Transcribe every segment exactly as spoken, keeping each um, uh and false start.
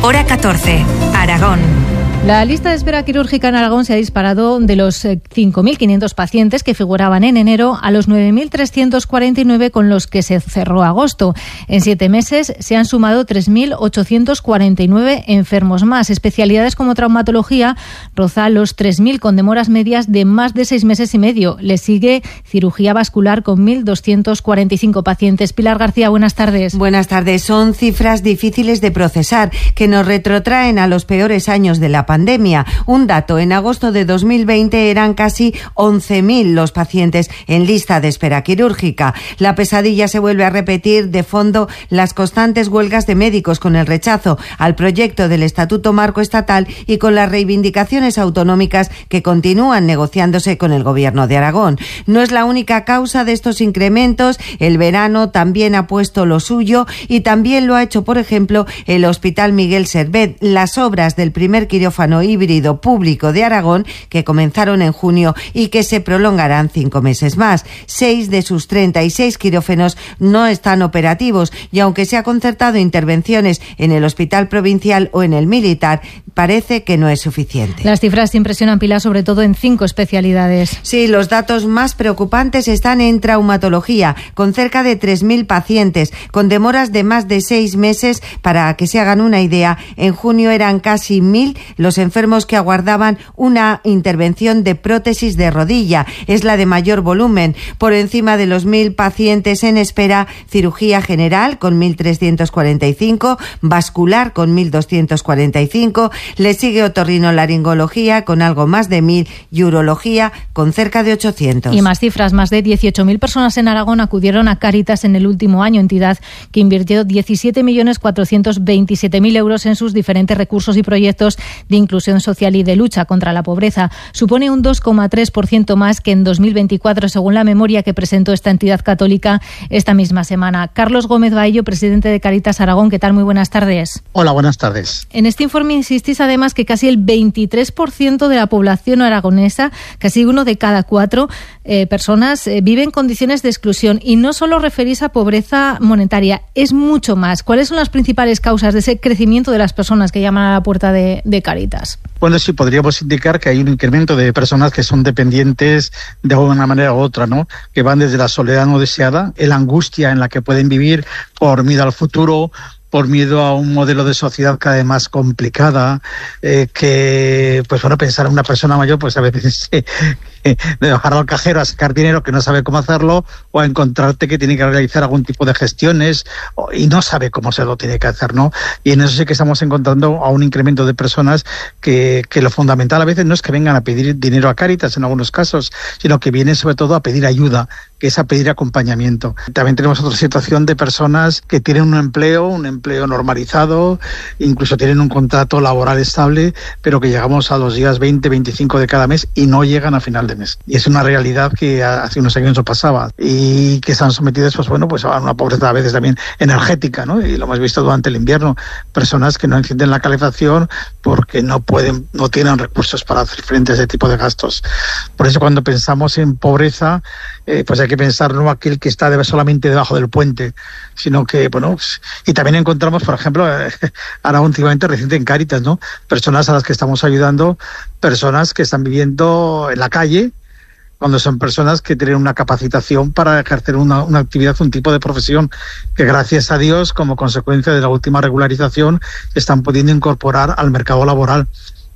Hora catorce, Aragón. La lista de espera quirúrgica en Aragón se ha disparado de los cinco mil quinientos pacientes que figuraban en enero a los nueve mil trescientos cuarenta y nueve con los que se cerró agosto. En siete meses se han sumado tres mil ochocientos cuarenta y nueve enfermos más. Especialidades como traumatología rozan los tres mil con demoras medias de más de seis meses y medio. Le sigue cirugía vascular con mil doscientos cuarenta y cinco pacientes. Pilar García, buenas tardes. Buenas tardes. Son cifras difíciles de procesar que nos retrotraen a los peores años de la pandemia. Pandemia. Un dato, en agosto de dos mil veinte eran casi once mil los pacientes en lista de espera quirúrgica. La pesadilla se vuelve a repetir, de fondo las constantes huelgas de médicos con el rechazo al proyecto del Estatuto Marco Estatal y con las reivindicaciones autonómicas que continúan negociándose con el Gobierno de Aragón. No es la única causa de estos incrementos. El verano también ha puesto lo suyo y también lo ha hecho, por ejemplo, el Hospital Miguel Servet. Las obras del primer quirófano híbrido público de Aragón, que comenzaron en junio y que se prolongarán cinco meses más. Seis de sus treinta y seis quirófanos no están operativos y aunque se ha concertado intervenciones en el Hospital Provincial o en el Militar, parece que no es suficiente. Las cifras impresionan, Pilar, sobre todo en cinco especialidades. Sí, los datos más preocupantes están en traumatología, con cerca de tres mil pacientes, con demoras de más de seis meses. Para que se hagan una idea, en junio eran casi mil los enfermos que aguardaban una intervención de prótesis de rodilla. Es la de mayor volumen. Por encima de los mil pacientes en espera, cirugía general con mil trescientos cuarenta y cinco, vascular con mil doscientos cuarenta y cinco, le sigue otorrinolaringología con algo más de mil y urología con cerca de ochocientos. Y más cifras, más de dieciocho mil personas en Aragón acudieron a Cáritas en el último año, entidad que invirtió diecisiete millones cuatrocientos veintisiete mil euros en sus diferentes recursos y proyectos de inclusión social y de lucha contra la pobreza. Supone un dos coma tres por ciento más que en dos mil veinticuatro, según la memoria que presentó esta entidad católica esta misma semana. Carlos Gómez Baello, presidente de Cáritas Aragón, ¿qué tal? Muy buenas tardes. Hola, buenas tardes. En este informe insistís además que casi el veintitrés por ciento de la población aragonesa, casi uno de cada cuatro eh, personas, eh, vive en condiciones de exclusión. Y no solo referís a pobreza monetaria, es mucho más. ¿Cuáles son las principales causas de ese crecimiento de las personas que llaman a la puerta de, de Cáritas? Bueno, sí, podríamos indicar que hay un incremento de personas que son dependientes de una manera u otra, ¿no? Que van desde la soledad no deseada, la angustia en la que pueden vivir por miedo al futuro, por miedo a un modelo de sociedad cada vez más complicada, eh, que, pues bueno, pensar en una persona mayor, pues a veces eh, eh, de bajar al cajero a sacar dinero que no sabe cómo hacerlo, o a encontrarte que tiene que realizar algún tipo de gestiones o, y no sabe cómo se lo tiene que hacer, ¿no? Y en eso sí que estamos encontrando a un incremento de personas que, que lo fundamental a veces no es que vengan a pedir dinero a Cáritas en algunos casos, sino que vienen sobre todo a pedir ayuda, que es a pedir acompañamiento. También tenemos otra situación de personas que tienen un empleo, un empleo empleo normalizado, incluso tienen un contrato laboral estable, pero que llegamos a los días veinte, veinticinco de cada mes y no llegan a final de mes. Y es una realidad que hace unos años no pasaba y que están sometidos, pues bueno, pues a una pobreza a veces también energética, ¿no? Y lo hemos visto durante el invierno, personas que no encienden la calefacción porque no pueden, no tienen recursos para hacer frente a ese tipo de gastos. Por eso cuando pensamos en pobreza, eh, pues hay que pensar no aquel que está solamente debajo del puente, sino que, bueno, y también encontramos, por ejemplo, eh, ahora últimamente reciente en Cáritas, ¿no? Personas a las que estamos ayudando, personas que están viviendo en la calle, cuando son personas que tienen una capacitación para ejercer una, una actividad, un tipo de profesión, que gracias a Dios, como consecuencia de la última regularización, están pudiendo incorporar al mercado laboral.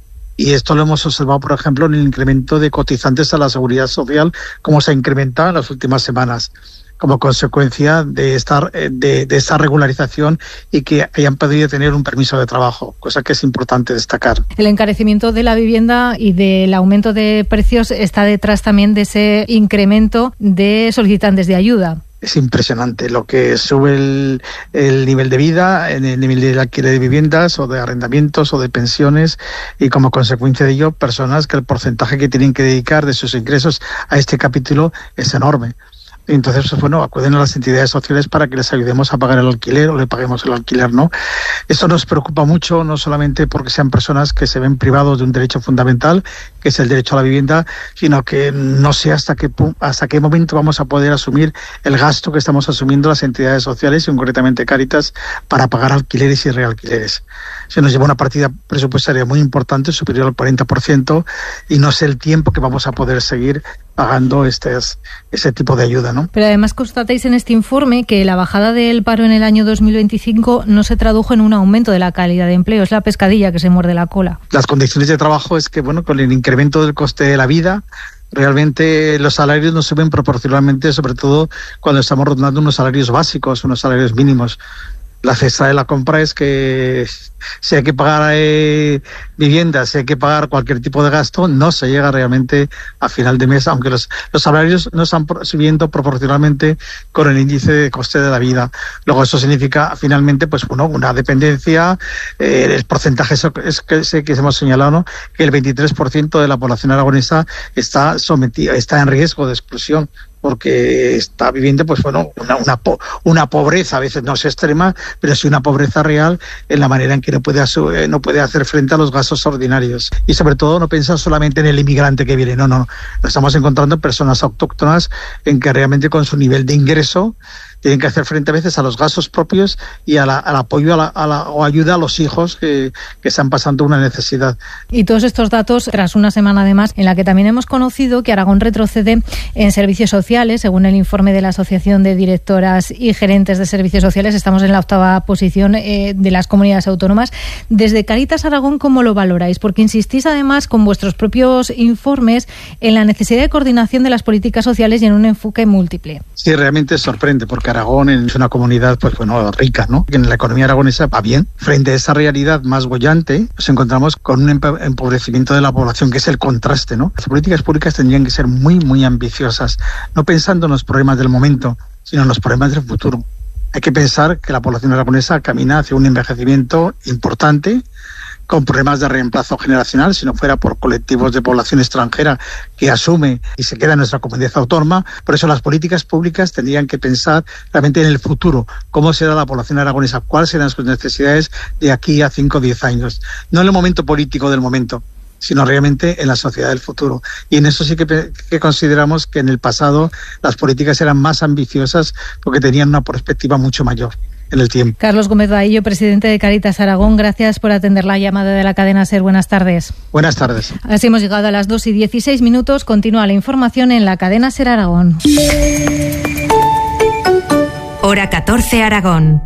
Y esto lo hemos observado, por ejemplo, en el incremento de cotizantes a la Seguridad Social, como se ha incrementado en las últimas semanas, como consecuencia de esta, de, de esta regularización y que hayan podido tener un permiso de trabajo, cosa que es importante destacar. El encarecimiento de la vivienda y del aumento de precios está detrás también de ese incremento de solicitantes de ayuda. Es impresionante lo que sube el, el nivel de vida, en el nivel de alquiler de viviendas o de arrendamientos o de pensiones, y como consecuencia de ello, personas que el porcentaje que tienen que dedicar de sus ingresos a este capítulo es enorme. Y entonces, pues, bueno, acuden a las entidades sociales para que les ayudemos a pagar el alquiler o le paguemos el alquiler, ¿no? Eso nos preocupa mucho, no solamente porque sean personas que se ven privados de un derecho fundamental, que es el derecho a la vivienda, sino que no sé hasta qué hasta qué momento vamos a poder asumir el gasto que estamos asumiendo las entidades sociales y concretamente Cáritas para pagar alquileres y realquileres. Se nos lleva una partida presupuestaria muy importante, superior al cuarenta por ciento, y no sé el tiempo que vamos a poder seguir pagando este, ese tipo de ayuda, ¿no? Pero además constatáis en este informe que la bajada del paro en el año dos mil veinticinco no se tradujo en un aumento de la calidad de empleo, es la pescadilla que se muerde la cola. Las condiciones de trabajo es que, bueno, con el incremento del coste de la vida, realmente los salarios no suben proporcionalmente, sobre todo cuando estamos rondando unos salarios básicos, unos salarios mínimos. La cesta de la compra es que si hay que pagar eh, viviendas, si hay que pagar cualquier tipo de gasto, no se llega realmente a final de mes, aunque los, los salarios no están subiendo proporcionalmente con el índice de coste de la vida. Luego eso significa finalmente, pues bueno, una dependencia, eh, el porcentaje es que, es que hemos señalado, ¿no? Que el veintitrés por ciento de la población aragonesa está sometida, está en riesgo de exclusión, porque está viviendo, pues bueno, una, una, una pobreza, a veces no es extrema, pero sí una pobreza real en la manera en que no puede, no puede hacer frente a los gastos ordinarios. Y sobre todo no pensar solamente en el inmigrante que viene, no, no. Estamos encontrando personas autóctonas en que realmente con su nivel de ingreso tienen que hacer frente a veces a los gastos propios y a la, al apoyo a la, a la, o ayuda a los hijos que, que están pasando una necesidad. Y todos estos datos tras una semana además en la que también hemos conocido que Aragón retrocede en servicios sociales, según el informe de la Asociación de Directoras y Gerentes de Servicios Sociales. Estamos en la octava posición eh, de las comunidades autónomas. Desde Cáritas Aragón, ¿cómo lo valoráis? Porque insistís además con vuestros propios informes en la necesidad de coordinación de las políticas sociales y en un enfoque múltiple. Sí, realmente sorprende, porque Aragón es una comunidad, pues bueno, rica, ¿no? En la economía aragonesa va bien. Frente a esa realidad más boyante, nos encontramos con un empobrecimiento de la población, que es el contraste, ¿no? Las políticas públicas tendrían que ser muy, muy ambiciosas, no pensando en los problemas del momento, sino en los problemas del futuro. Hay que pensar que la población aragonesa camina hacia un envejecimiento importante, con problemas de reemplazo generacional, si no fuera por colectivos de población extranjera que asume y se queda en nuestra comunidad autónoma. Por eso las políticas públicas tendrían que pensar realmente en el futuro, cómo será la población aragonesa, cuáles serán sus necesidades de aquí a cinco o diez años. No en el momento político del momento, sino realmente en la sociedad del futuro. Y en eso sí que, que consideramos que en el pasado las políticas eran más ambiciosas porque tenían una perspectiva mucho mayor en el tiempo. Carlos Gómez Baillo, presidente de Cáritas Aragón, gracias por atender la llamada de la cadena SER. Buenas tardes. Buenas tardes. Así hemos llegado a las dos y dieciséis minutos. Continúa la información en la cadena SER Aragón. Hora catorce Aragón.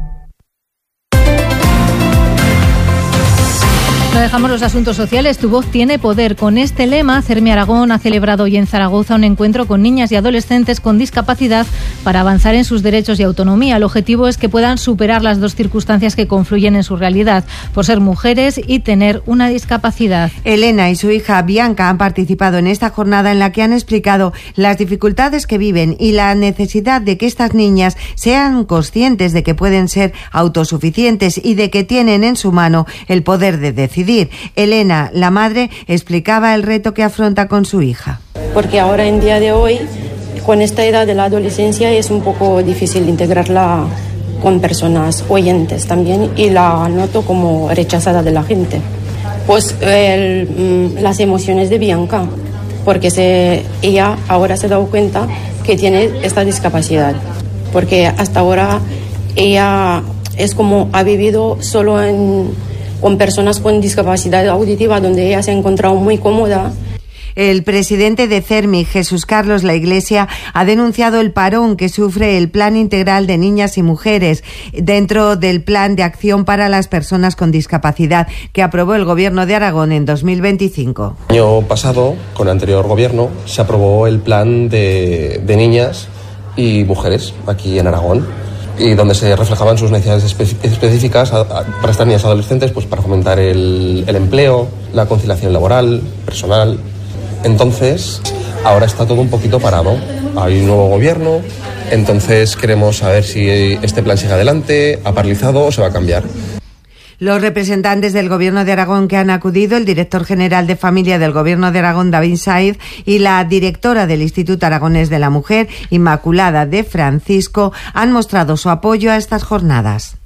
No dejamos los asuntos sociales. Tu voz tiene poder. Con este lema, CERMI Aragón ha celebrado hoy en Zaragoza un encuentro con niñas y adolescentes con discapacidad para avanzar en sus derechos y autonomía. El objetivo es que puedan superar las dos circunstancias que confluyen en su realidad, por ser mujeres y tener una discapacidad. Elena y su hija Bianca han participado en esta jornada en la que han explicado las dificultades que viven y la necesidad de que estas niñas sean conscientes de que pueden ser autosuficientes y de que tienen en su mano el poder de decidir. Elena, la madre, explicaba el reto que afronta con su hija. Porque ahora en día de hoy, con esta edad de la adolescencia, es un poco difícil integrarla con personas oyentes también y la noto como rechazada de la gente. Pues el, las emociones de Bianca, porque se, ella ahora se ha dado cuenta que tiene esta discapacidad, porque hasta ahora ella es como ha vivido solo en con personas con discapacidad auditiva, donde ella se ha encontrado muy cómoda. El presidente de CERMI, Jesús Carlos La Iglesia, ha denunciado el parón que sufre el Plan Integral de Niñas y Mujeres dentro del Plan de Acción para las Personas con Discapacidad que aprobó el Gobierno de Aragón en dos mil veinticinco. El año pasado, con el anterior Gobierno, se aprobó el Plan de, de Niñas y Mujeres aquí en Aragón, y donde se reflejaban sus necesidades espe- específicas a, a, para estas niñas y adolescentes, pues para fomentar el, el empleo, la conciliación laboral, personal. Entonces, ahora está todo un poquito parado. Hay un nuevo gobierno, entonces queremos saber si este plan sigue adelante, ha paralizado o se va a cambiar. Los representantes del Gobierno de Aragón que han acudido, el director general de Familia del Gobierno de Aragón, David Said, y la directora del Instituto Aragonés de la Mujer, Inmaculada de Francisco, han mostrado su apoyo a estas jornadas.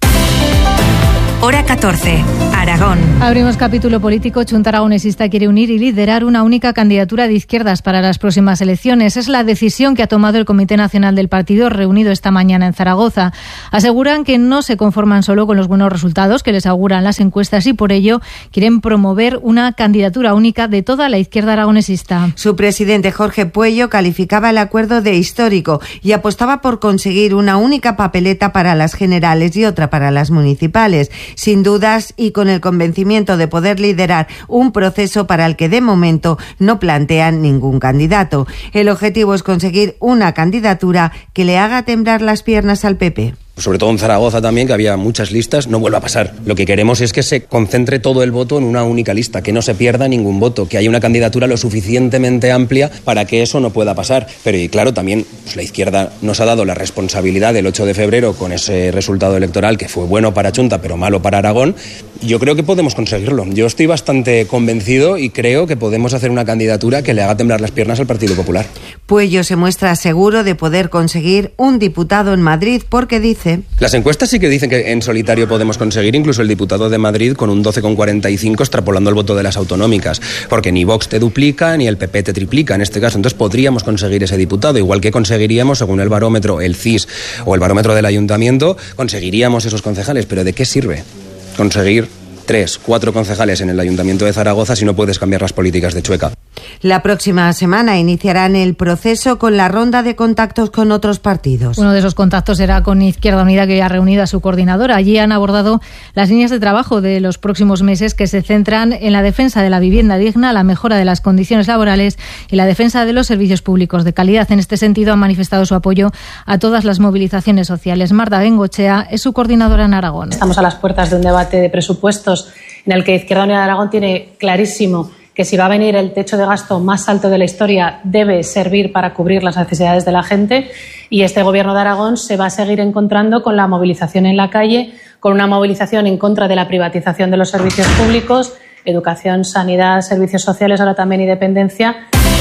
Hora catorce, Aragón. Abrimos capítulo político. Chunta Aragonesista quiere unir y liderar una única candidatura de izquierdas para las próximas elecciones. Es la decisión que ha tomado el Comité Nacional del Partido, reunido esta mañana en Zaragoza. Aseguran que no se conforman solo con los buenos resultados que les auguran las encuestas y por ello quieren promover una candidatura única de toda la izquierda aragonesista. Su presidente, Jorge Puello, calificaba el acuerdo de histórico y apostaba por conseguir una única papeleta para las generales y otra para las municipales. Sin dudas y con el convencimiento de poder liderar un proceso para el que de momento no plantean ningún candidato. El objetivo es conseguir una candidatura que le haga temblar las piernas al P P. Sobre todo en Zaragoza también, que había muchas listas, no vuelva a pasar. Lo que queremos es que se concentre todo el voto en una única lista, que no se pierda ningún voto, que haya una candidatura lo suficientemente amplia para que eso no pueda pasar. Pero y claro, también pues, la izquierda nos ha dado la responsabilidad del ocho de febrero con ese resultado electoral que fue bueno para Chunta pero malo para Aragón. Yo creo que podemos conseguirlo. Yo estoy bastante convencido y creo que podemos hacer una candidatura que le haga temblar las piernas al Partido Popular. Puello se muestra seguro de poder conseguir un diputado en Madrid porque dice... Las encuestas sí que dicen que en solitario podemos conseguir incluso el diputado de Madrid con un doce coma cuarenta y cinco extrapolando el voto de las autonómicas, porque ni Vox te duplica ni el P P te triplica en este caso, entonces podríamos conseguir ese diputado, igual que conseguiríamos, según el barómetro, el C I S o el barómetro del ayuntamiento, conseguiríamos esos concejales, pero ¿de qué sirve conseguir tres, cuatro concejales en el Ayuntamiento de Zaragoza si no puedes cambiar las políticas de Chueca? La próxima semana iniciarán el proceso con la ronda de contactos con otros partidos. Uno de esos contactos será con Izquierda Unida, que ha reunido a su coordinadora. Allí han abordado las líneas de trabajo de los próximos meses, que se centran en la defensa de la vivienda digna, la mejora de las condiciones laborales y la defensa de los servicios públicos de calidad. En este sentido, han manifestado su apoyo a todas las movilizaciones sociales. Marta Bengochea es su coordinadora en Aragón. Estamos a las puertas de un debate de presupuestos en el que Izquierda Unida de Aragón tiene clarísimo que si va a venir el techo de gasto más alto de la historia, debe servir para cubrir las necesidades de la gente, y este Gobierno de Aragón se va a seguir encontrando con la movilización en la calle, con una movilización en contra de la privatización de los servicios públicos, educación, sanidad, servicios sociales, ahora también y dependencia.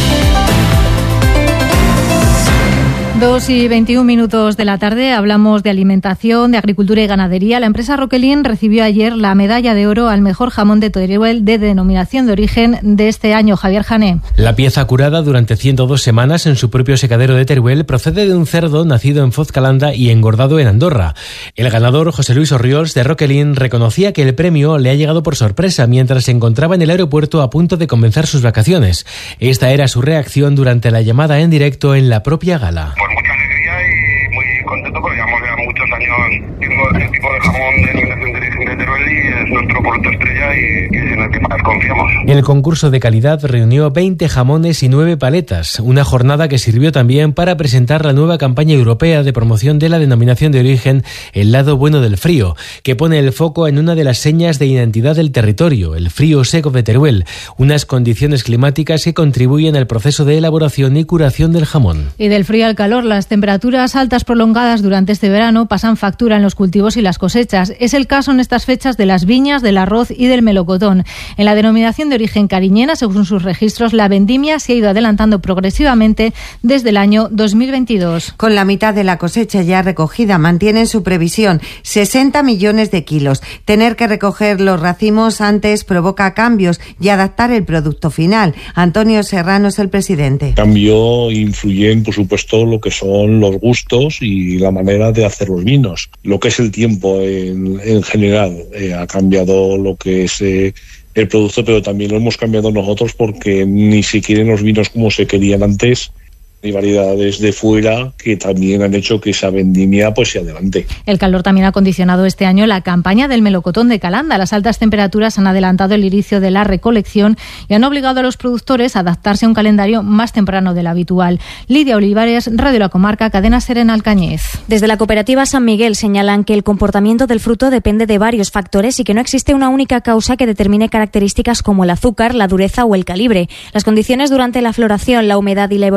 Dos y veintiún minutos de la tarde, hablamos de alimentación, de agricultura y ganadería. La empresa Roquelin recibió ayer la medalla de oro al mejor jamón de Teruel de denominación de origen de este año. Javier Jané. La pieza curada durante ciento dos semanas en su propio secadero de Teruel procede de un cerdo nacido en Fozcalanda y engordado en Andorra. El ganador, José Luis Orriols de Roquelin, reconocía que el premio le ha llegado por sorpresa mientras se encontraba en el aeropuerto a punto de comenzar sus vacaciones. Esta era su reacción durante la llamada en directo en la propia gala. Mucha alegría y muy contento porque llevamos ya muchos años haciendo este tipo de jamón de denominación de origen de Teruel y es nuestro producto estrella y, y en el que más confiamos. El concurso de calidad reunió veinte jamones y nueve paletas, una jornada que sirvió también para presentar la nueva campaña europea de promoción de la denominación de origen El lado bueno del frío, que pone el foco en una de las señas de identidad del territorio, el frío seco de Teruel, unas condiciones climáticas que contribuyen al proceso de elaboración y curación del jamón. Y del frío al calor, las temperaturas altas prolongadas durante este verano pasan factura en los cultivos y las cosechas. Es el caso en estas fechas de las viñas, del arroz y del melocotón. En la denominación de origen cariñena, según sus registros, la vendimia se ha ido adelantando progresivamente desde el año dos mil veintidós. Con la mitad de la cosecha ya recogida, mantienen su previsión, sesenta millones de kilos. Tener que recoger los racimos antes provoca cambios y adaptar el producto final. Antonio Serrano es el presidente. Cambio influyen, por supuesto, lo que son los gustos y la manera de hacer los vinos. Lo que es el tiempo en, en general eh, ha cambiado lo que es eh, el producto, pero también lo hemos cambiado nosotros porque ni siquiera los vinos como se querían antes. Hay variedades de fuera que también han hecho que esa vendimia pues se adelante. El calor también ha condicionado este año la campaña del melocotón de Calanda. Las altas temperaturas han adelantado el inicio de la recolección y han obligado a los productores a adaptarse a un calendario más temprano del habitual. Lidia Olivares, Radio La Comarca, Cadena SER en Alcañiz. Desde la cooperativa San Miguel señalan que el comportamiento del fruto depende de varios factores y que no existe una única causa que determine características como el azúcar, la dureza o el calibre. Las condiciones durante la floración, la humedad y la evolución posible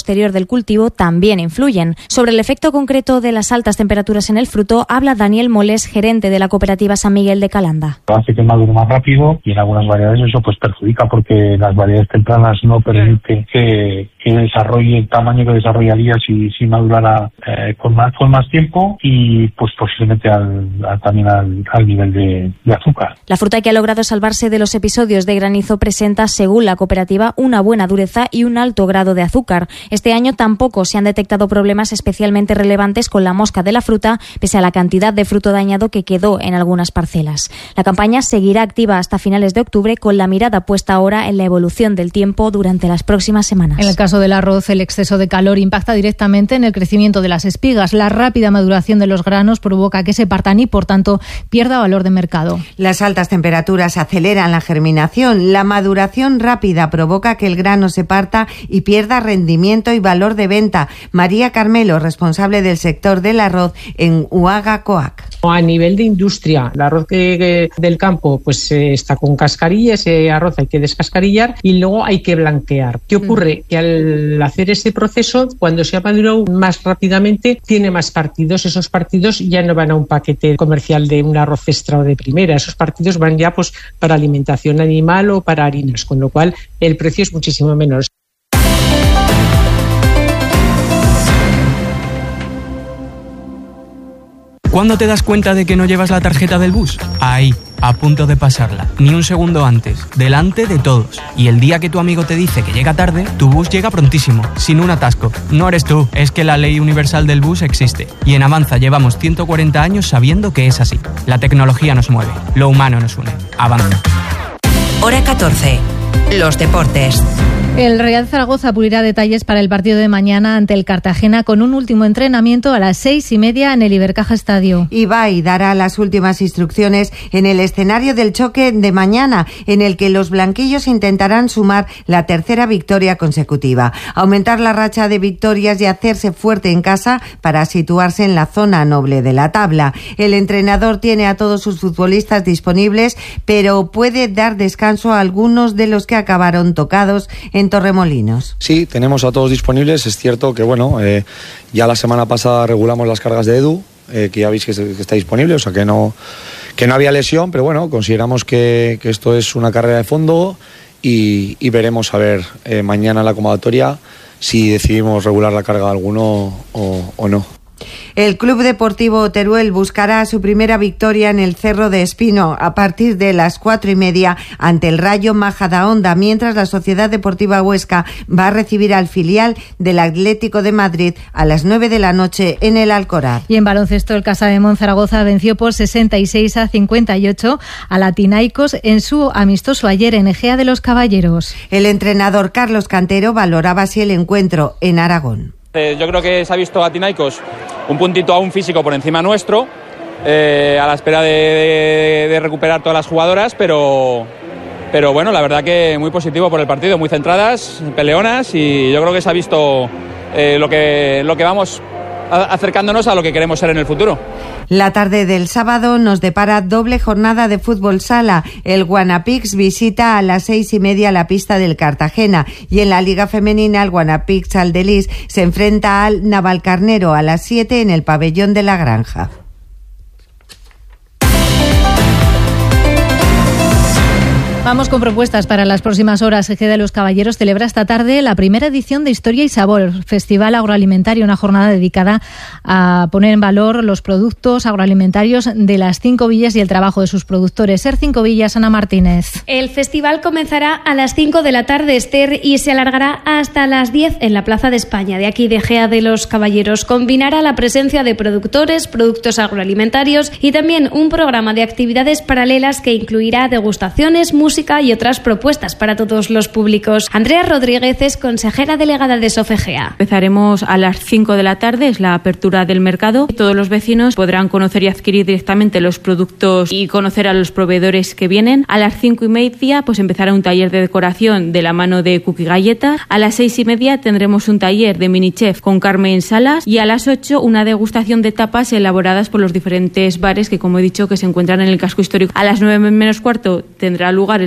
posterior del cultivo también influyen. Sobre el efecto concreto de las altas temperaturas en el fruto habla Daniel Moles, gerente de la cooperativa San Miguel de Calanda. Hace que madure más rápido y en algunas variedades eso pues perjudica porque las variedades tempranas no permiten que, que desarrolle el tamaño que desarrollaría si, si madurara eh, con, más, con más tiempo y pues posiblemente al, a, también al, al nivel de, de azúcar. La fruta que ha logrado salvarse de los episodios de granizo presenta, según la cooperativa, una buena dureza y un alto grado de azúcar. Este año tampoco se han detectado problemas especialmente relevantes con la mosca de la fruta, pese a la cantidad de fruto dañado que quedó en algunas parcelas. La campaña seguirá activa hasta finales de octubre, con la mirada puesta ahora en la evolución del tiempo durante las próximas semanas. En el caso del arroz, el exceso de calor impacta directamente en el crecimiento de las espigas. La rápida maduración de los granos provoca que se partan y, por tanto, pierda valor de mercado. Las altas temperaturas aceleran la germinación. La maduración rápida provoca que el grano se parta y pierda rendimiento y valor de venta. María Carmelo, responsable del sector del arroz en Uaga Coac. A nivel de industria, el arroz que, que del campo pues eh, está con cascarilla, ese arroz hay que descascarillar y luego hay que blanquear. ¿Qué ocurre? Que al hacer ese proceso, cuando se ha madurado más rápidamente, tiene más partidos. Esos partidos ya no van a un paquete comercial de un arroz extra o de primera. Esos partidos van ya pues para alimentación animal o para harinas, con lo cual el precio es muchísimo menor. ¿Cuándo te das cuenta de que no llevas la tarjeta del bus? Ahí, a punto de pasarla. Ni un segundo antes, delante de todos. Y el día que tu amigo te dice que llega tarde, tu bus llega prontísimo, sin un atasco. No eres tú, es que la ley universal del bus existe. Y en Avanza llevamos ciento cuarenta años sabiendo que es así. La tecnología nos mueve, lo humano nos une. Avanza. Hora catorce. Los deportes. El Real Zaragoza pulirá detalles para el partido de mañana ante el Cartagena con un último entrenamiento a las seis y media en el Ibercaja Estadio. Ibai dará las últimas instrucciones en el escenario del choque de mañana, en el que los blanquillos intentarán sumar la tercera victoria consecutiva, aumentar la racha de victorias y hacerse fuerte en casa para situarse en la zona noble de la tabla. El entrenador tiene a todos sus futbolistas disponibles, pero puede dar descanso a algunos de los que acabaron tocados en Torremolinos. Sí, tenemos a todos disponibles. Es cierto que bueno, eh, ya la semana pasada regulamos las cargas de Edu, eh, que ya veis que, que está disponible, o sea que no, que no había lesión, pero bueno, consideramos que, que esto es una carrera de fondo y, y veremos a ver eh, mañana en la convocatoria si decidimos regular la carga de alguno o, o no. El Club Deportivo Teruel buscará su primera victoria en el Cerro de Espino a partir de las cuatro y media ante el Rayo Majadahonda, mientras la Sociedad Deportiva Huesca va a recibir al filial del Atlético de Madrid a las nueve de la noche en el Alcoraz. Y en baloncesto, el Casa de Monzaragoza venció por sesenta y seis a cincuenta y ocho a la Tinaicos en su amistoso ayer en Egea de los Caballeros. El entrenador Carlos Cantero valoraba así el encuentro en Aragón. Eh, yo creo que se ha visto a Tinaicos un puntito aún físico por encima nuestro, eh, a la espera de, de, de recuperar todas las jugadoras, pero, pero bueno, la verdad que muy positivo por el partido, muy centradas, peleonas, y yo creo que se ha visto eh, lo que, lo que vamos acercándonos a lo que queremos ser en el futuro. La tarde del sábado nos depara doble jornada de fútbol sala. El Guanapix visita a las seis y media la pista del Cartagena y en la Liga Femenina el Guanapix Aldelis se enfrenta al Navalcarnero a las siete en el pabellón de la Granja. Vamos con propuestas para las próximas horas. Egea de los Caballeros celebra esta tarde la primera edición de Historia y Sabor, Festival Agroalimentario, una jornada dedicada a poner en valor los productos agroalimentarios de las cinco villas y el trabajo de sus productores. Ser Cinco Villas, Ana Martínez. El festival comenzará a las cinco de la tarde, Esther, y se alargará hasta las diez en la Plaza de España. De aquí, de Egea de los Caballeros combinará la presencia de productores, productos agroalimentarios y también un programa de actividades paralelas que incluirá degustaciones, música y otras propuestas para todos los públicos. Andrea Rodríguez es consejera delegada de Sofegea. Empezaremos a las cinco de la tarde, es la apertura del mercado. Todos los vecinos podrán conocer y adquirir directamente los productos y conocer a los proveedores que vienen. A las cinco y media pues empezará un taller de decoración de la mano de Cookie Galletas. A las seis y media tendremos un taller de mini chef con Carmen Salas y a las ocho una degustación de tapas elaboradas por los diferentes bares que, como he dicho, que se encuentran en el casco histórico. A las nueve menos cuarto tendrá lugar el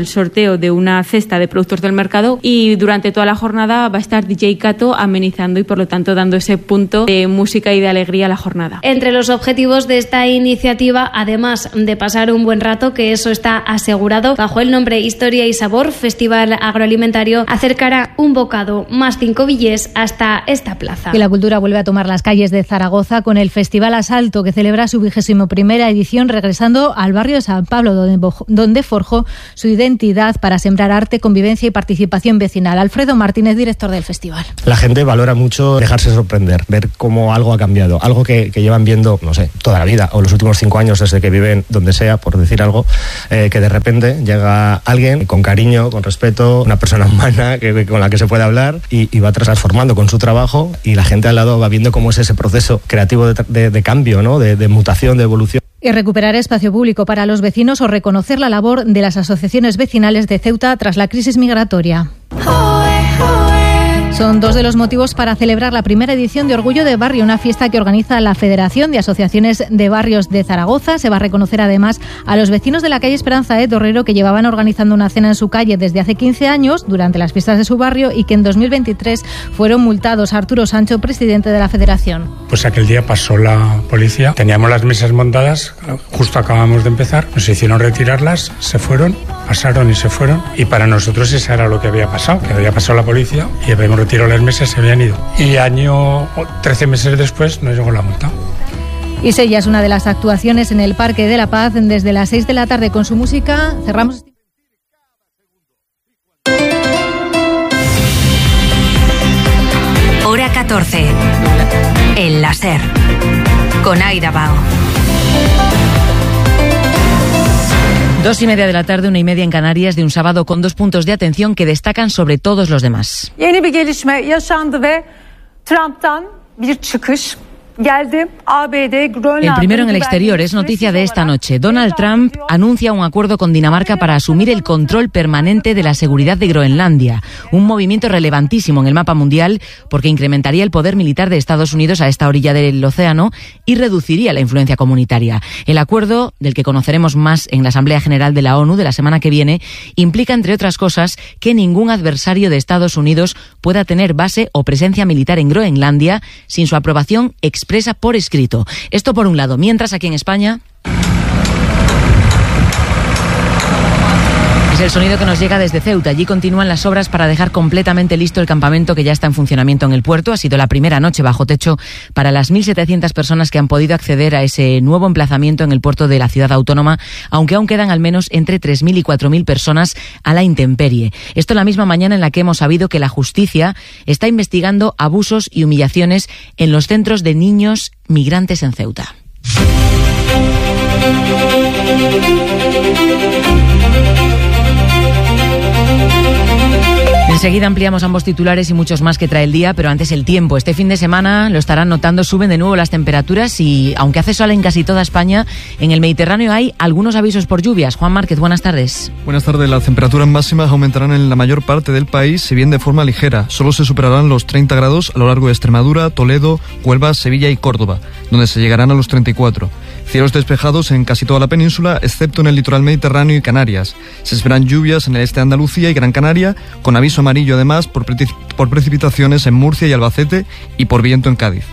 el sorteo de una cesta de productos del mercado, y durante toda la jornada va a estar D J Kato amenizando y por lo tanto dando ese punto de música y de alegría a la jornada. Entre los objetivos de esta iniciativa, además de pasar un buen rato, que eso está asegurado, bajo el nombre Historia y Sabor, Festival Agroalimentario acercará un bocado más cinco billets hasta esta plaza. Y la cultura vuelve a tomar las calles de Zaragoza con el Festival Asalto, que celebra su vigésimo primera edición, regresando al barrio de San Pablo, donde, donde forjó su identidad para sembrar arte, convivencia y participación vecinal. Alfredo Martínez, director del festival. La gente valora mucho dejarse sorprender, ver cómo algo ha cambiado, algo que, que llevan viendo, no sé, toda la vida o los últimos cinco años desde que viven donde sea, por decir algo, eh, que de repente llega alguien con cariño, con respeto, una persona humana que, con la que se puede hablar y, y va transformando con su trabajo, y la gente al lado va viendo cómo es ese proceso creativo de, de, de cambio, ¿no? de, de mutación, de evolución. Y recuperar espacio público para los vecinos o reconocer la labor de las asociaciones vecinales de Ceuta tras la crisis migratoria. Son dos de los motivos para celebrar la primera edición de Orgullo de Barrio, una fiesta que organiza la Federación de Asociaciones de Barrios de Zaragoza. Se va a reconocer además a los vecinos de la calle Esperanza de Torrero, que llevaban organizando una cena en su calle desde hace quince años durante las fiestas de su barrio y que en dos mil veintitrés fueron multados. Arturo Sancho, presidente de la Federación. Pues aquel día pasó la policía, teníamos las mesas montadas, justo acabamos de empezar, nos hicieron retirarlas, se fueron, pasaron y se fueron, y para nosotros eso era lo que había pasado, que había pasado la policía y habíamos retirado las mesas, se habían ido. Y año, trece meses después, nos llegó la multa. Y Sella es una de las actuaciones en el Parque de la Paz desde las seis de la tarde con su música. Cerramos. Hora catorce. El láser. Con Aida Bao. Dos y media de la tarde, una y media en Canarias, de un sábado con dos puntos de atención que destacan sobre todos los demás. Yeni bir gelişme yaşandı ve Trump'tan bir çıkış. El primero en el exterior es noticia de esta noche. Donald Trump anuncia un acuerdo con Dinamarca para asumir el control permanente de la seguridad de Groenlandia, un movimiento relevantísimo en el mapa mundial porque incrementaría el poder militar de Estados Unidos a esta orilla del océano y reduciría la influencia comunitaria. El acuerdo, del que conoceremos más en la Asamblea General de la ONU de la semana que viene, implica, entre otras cosas, que ningún adversario de Estados Unidos pueda tener base o presencia militar en Groenlandia sin su aprobación expresa expresa por escrito. Esto por un lado. Mientras aquí en España es el sonido que nos llega desde Ceuta. Allí continúan las obras para dejar completamente listo el campamento que ya está en funcionamiento en el puerto. Ha sido la primera noche bajo techo para las mil setecientas personas que han podido acceder a ese nuevo emplazamiento en el puerto de la ciudad autónoma, aunque aún quedan al menos entre tres mil y cuatro mil personas a la intemperie. Esto la misma mañana en la que hemos sabido que la justicia está investigando abusos y humillaciones en los centros de niños migrantes en Ceuta. Enseguida ampliamos ambos titulares y muchos más que trae el día, pero antes el tiempo. Este fin de semana, lo estarán notando, suben de nuevo las temperaturas y, aunque hace sol en casi toda España, en el Mediterráneo hay algunos avisos por lluvias. Juan Márquez, buenas tardes. Buenas tardes. Las temperaturas máximas aumentarán en la mayor parte del país, si bien de forma ligera. Solo se superarán los treinta grados a lo largo de Extremadura, Toledo, Huelva, Sevilla y Córdoba, donde se llegarán a los treinta y cuatro. Cielos despejados en casi toda la península, excepto en el litoral mediterráneo y Canarias. Se esperan lluvias en el este de Andalucía y Gran Canaria, con aviso amarillo además por, pre- por precipitaciones en Murcia y Albacete y por viento en Cádiz.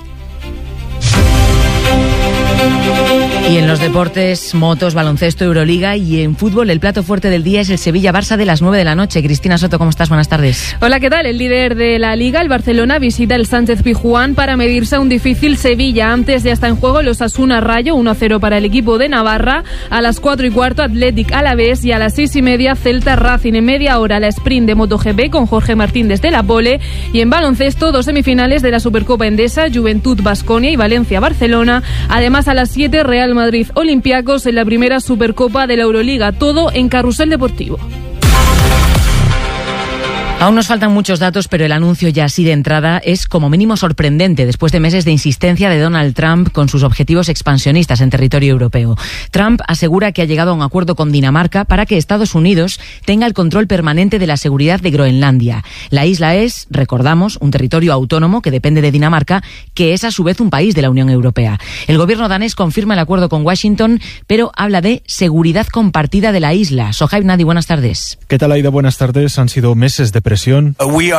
Y en los deportes, motos, baloncesto, Euroliga, y en fútbol el plato fuerte del día es el Sevilla-Barça de las nueve de la noche. Cristina Soto, ¿cómo estás? Buenas tardes. Hola, ¿qué tal? El líder de la Liga, el Barcelona, visita el Sánchez-Pizjuán para medirse a un difícil Sevilla. Antes ya está en juego el Osasuna-Rayo, uno a cero para el equipo de Navarra. A las cuatro y cuarto, Athletic Alavés, y a las seis y media, Celta-Racing. En media hora, la sprint de MotoGP con Jorge Martín desde la pole. Y en baloncesto, dos semifinales de la Supercopa Endesa, Juventud-Baskonia y Valencia-Barcelona. Además, a las siete, Real Madrid Olympiacos en la primera Supercopa de la Euroliga. Todo en Carrusel Deportivo. Aún nos faltan muchos datos, pero el anuncio ya así de entrada es como mínimo sorprendente después de meses de insistencia de Donald Trump con sus objetivos expansionistas en territorio europeo. Trump asegura que ha llegado a un acuerdo con Dinamarca para que Estados Unidos tenga el control permanente de la seguridad de Groenlandia. La isla es, recordamos, un territorio autónomo que depende de Dinamarca, que es a su vez un país de la Unión Europea. El gobierno danés confirma el acuerdo con Washington, pero habla de seguridad compartida de la isla. Sohaib Nadi, buenas tardes. ¿Qué tal, Aida? Buenas tardes. Han sido meses de presión,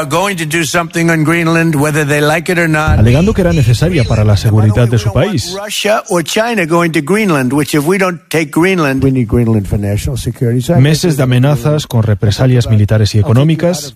alegando que era necesaria para la seguridad de su país. Meses de amenazas con represalias militares y económicas,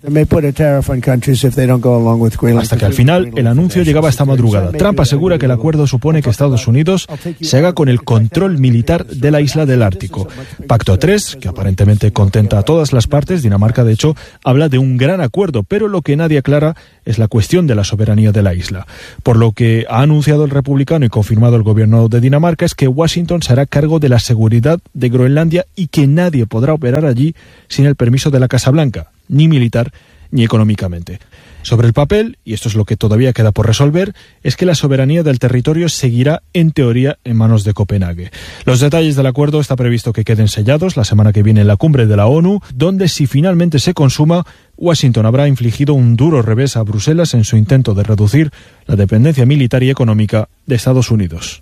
hasta que al final el anuncio llegaba esta madrugada. Trump asegura que el acuerdo supone que Estados Unidos se haga con el control militar de la isla del Ártico. Pacto tres, que aparentemente contenta a todas las partes. Dinamarca, de hecho, habla de un gran acuerdo, pero lo que nadie aclara es la cuestión de la soberanía de la isla. Por lo que ha anunciado el republicano y confirmado el gobierno de Dinamarca es que Washington se hará cargo de la seguridad de Groenlandia y que nadie podrá operar allí sin el permiso de la Casa Blanca, ni militar ni económicamente. Sobre el papel, y esto es lo que todavía queda por resolver, es que la soberanía del territorio seguirá, en teoría, en manos de Copenhague. Los detalles del acuerdo está previsto que queden sellados la semana que viene en la cumbre de la ONU, donde, si finalmente se consuma, Washington habrá infligido un duro revés a Bruselas en su intento de reducir la dependencia militar y económica de Estados Unidos.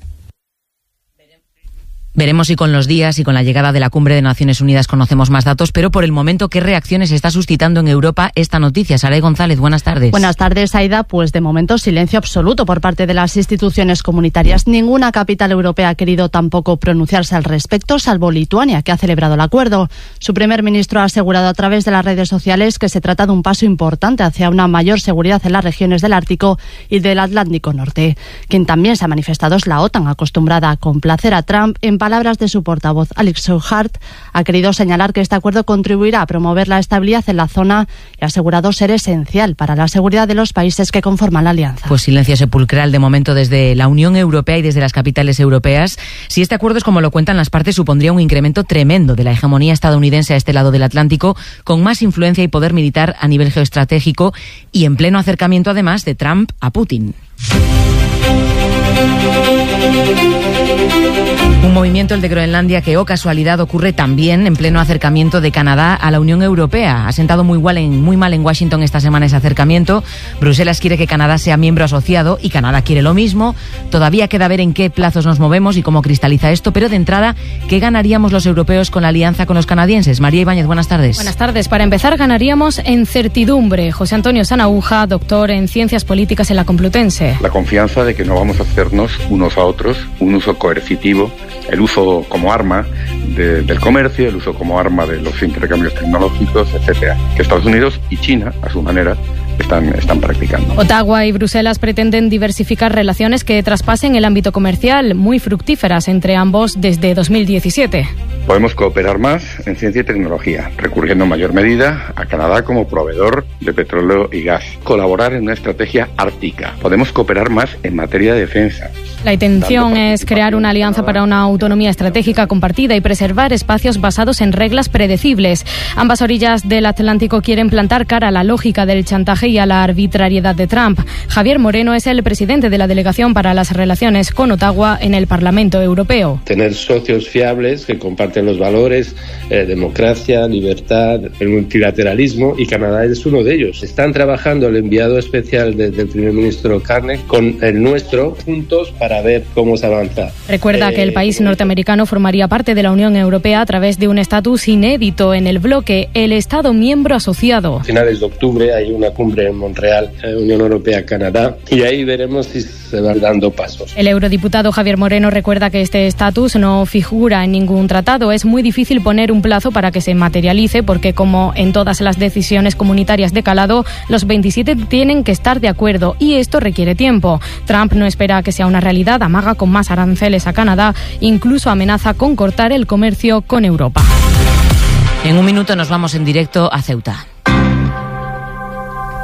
Veremos si con los días y con la llegada de la cumbre de Naciones Unidas conocemos más datos, pero por el momento, ¿qué reacciones está suscitando en Europa esta noticia? Saray González, buenas tardes. Buenas tardes, Aida. Pues de momento silencio absoluto por parte de las instituciones comunitarias. Ninguna capital europea ha querido tampoco pronunciarse al respecto, salvo Lituania, que ha celebrado el acuerdo. Su primer ministro ha asegurado a través de las redes sociales que se trata de un paso importante hacia una mayor seguridad en las regiones del Ártico y del Atlántico Norte. Quien también se ha manifestado es la OTAN, acostumbrada a complacer a Trump. En palabras de su portavoz, Alex Souchard, ha querido señalar que este acuerdo contribuirá a promover la estabilidad en la zona y ha asegurado ser esencial para la seguridad de los países que conforman la alianza. Pues silencio sepulcral de momento desde la Unión Europea y desde las capitales europeas. Si este acuerdo es como lo cuentan las partes, supondría un incremento tremendo de la hegemonía estadounidense a este lado del Atlántico, con más influencia y poder militar a nivel geoestratégico y en pleno acercamiento además de Trump a Putin. Un movimiento, el de Groenlandia, que, oh casualidad, ocurre también en pleno acercamiento de Canadá a la Unión Europea. Ha sentado muy mal, en, muy mal en Washington esta semana ese acercamiento. Bruselas quiere que Canadá sea miembro asociado y Canadá quiere lo mismo. Todavía queda ver en qué plazos nos movemos y cómo cristaliza esto, pero de entrada, ¿qué ganaríamos los europeos con la alianza con los canadienses? María Ibáñez, buenas tardes. Buenas tardes. Para empezar, ganaríamos en certidumbre. José Antonio Sanauja, doctor en Ciencias Políticas en la Complutense. La confianza de que no vamos a hacernos unos a otros un uso coercitivo, el uso como arma de, del comercio, el uso como arma de los intercambios tecnológicos, etcétera, que Estados Unidos y China, a su manera, están, están practicando. Ottawa y Bruselas pretenden diversificar relaciones que traspasen el ámbito comercial, muy fructíferas entre ambos desde dos mil diecisiete. Podemos cooperar más en ciencia y tecnología, recurriendo en mayor medida a Canadá como proveedor de petróleo y gas. Colaborar en una estrategia ártica. Podemos cooperar más en materia de defensa. La intención es crear una alianza para una autonomía estratégica compartida y preservar espacios basados en reglas predecibles. Ambas orillas del Atlántico quieren plantar cara a la lógica del chantaje y a la arbitrariedad de Trump. Javier Moreno es el presidente de la Delegación para las Relaciones con Ottawa en el Parlamento Europeo. Tener socios fiables que comparten los valores, eh, democracia, libertad, el multilateralismo, y Canadá es uno de ellos. Están trabajando el enviado especial de, del primer ministro Carney con el nuestro juntos para ver cómo se avanza. Recuerda eh, que el país norteamericano formaría parte de la Unión Europea a través de un estatus inédito en el bloque, el Estado miembro asociado. A finales de octubre hay una cumbre en Montreal, eh, Unión Europea-Canadá, y ahí veremos si se van dando pasos. El eurodiputado Javier Moreno recuerda que este estatus no figura en ningún tratado. Es muy difícil poner un plazo para que se materialice porque, como en todas las decisiones comunitarias de calado, los veintisiete tienen que estar de acuerdo y esto requiere tiempo. Trump no espera que sea una realidad, amaga con más aranceles a Canadá, incluso amenaza con cortar el comercio con Europa. En un minuto nos vamos en directo a Ceuta.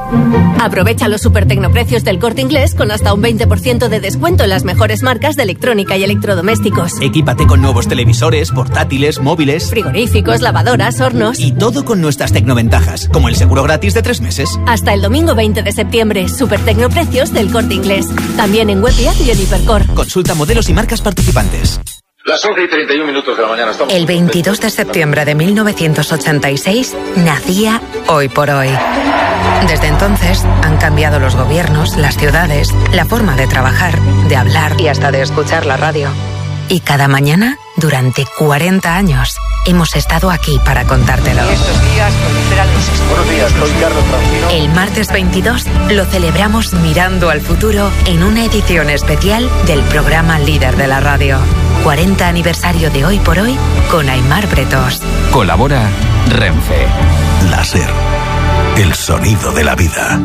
Aprovecha los super tecnoprecios del Corte Inglés con hasta un veinte por ciento de descuento en las mejores marcas de electrónica y electrodomésticos. Equípate con nuevos televisores, portátiles, móviles, frigoríficos, lavadoras, hornos. Y todo con nuestras tecnoventajas, como el seguro gratis de tres meses. Hasta el domingo veinte de septiembre, super tecnoprecios del Corte Inglés. También en web y app y en Hipercor. Consulta modelos y marcas participantes. Las once y treinta y un minutos de la mañana. Estamos el veintidós de septiembre de mil novecientos ochenta y seis nacía Hoy por Hoy. Desde entonces han cambiado los gobiernos, las ciudades, la forma de trabajar, de hablar y hasta de escuchar la radio. Y cada mañana, durante cuarenta años, hemos estado aquí para contártelo. Y estos días proliferan los... Buenos días, soy Carlos Francino. El martes veintidós lo celebramos mirando al futuro en una edición especial del programa líder de la radio. cuarenta aniversario de Hoy por Hoy con Aimar Bretós. Colabora Renfe. Láser. El sonido de la vida.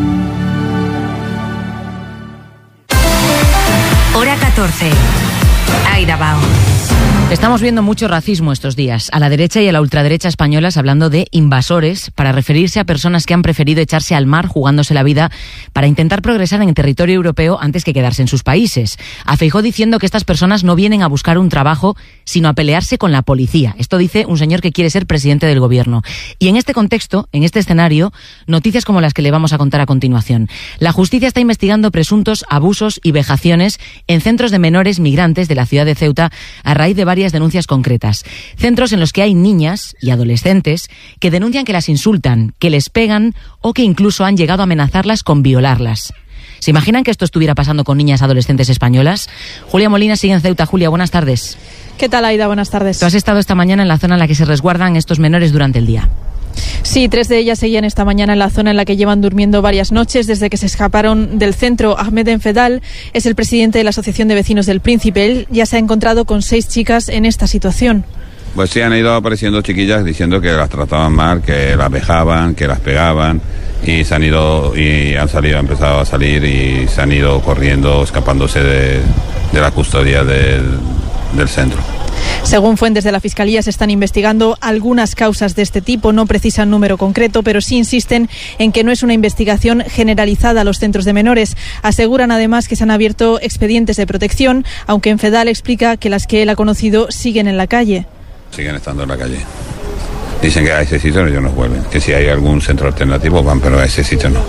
Hora catorce. Aida Bao. Estamos viendo mucho racismo estos días, a la derecha y a la ultraderecha españolas hablando de invasores para referirse a personas que han preferido echarse al mar jugándose la vida para intentar progresar en el territorio europeo antes que quedarse en sus países. A Feijóo diciendo que estas personas no vienen a buscar un trabajo, sino a pelearse con la policía. Esto dice un señor que quiere ser presidente del gobierno. Y en este contexto, en este escenario, noticias como las que le vamos a contar a continuación. La justicia está investigando presuntos abusos y vejaciones en centros de menores migrantes de la ciudad de Ceuta a raíz de varias denuncias concretas. Centros en los que hay niñas y adolescentes que denuncian que las insultan, que les pegan o que incluso han llegado a amenazarlas con violarlas. ¿Se imaginan que esto estuviera pasando con niñas adolescentes españolas? Julia Molina sigue en Ceuta. Julia, buenas tardes. ¿Qué tal, Aida? Buenas tardes. Tú has estado esta mañana en la zona en la que se resguardan estos menores durante el día. Sí, tres de ellas seguían esta mañana en la zona en la que llevan durmiendo varias noches desde que se escaparon del centro. Ahmed Enfedal es el presidente de la Asociación de Vecinos del Príncipe. Él ya se ha encontrado con seis chicas en esta situación. Pues sí, han ido apareciendo chiquillas diciendo que las trataban mal, que las vejaban, que las pegaban, y se han ido y han salido, han empezado a salir y se han ido corriendo, escapándose de, de la custodia del, del centro. Según fuentes de la Fiscalía, se están investigando algunas causas de este tipo. No precisan número concreto, pero sí insisten en que no es una investigación generalizada a los centros de menores. Aseguran además que se han abierto expedientes de protección, aunque Enfedal explica que las que él ha conocido siguen en la calle. Siguen estando en la calle. Dicen que a ese sitio ellos no vuelven, que si hay algún centro alternativo van, pero a ese sitio no.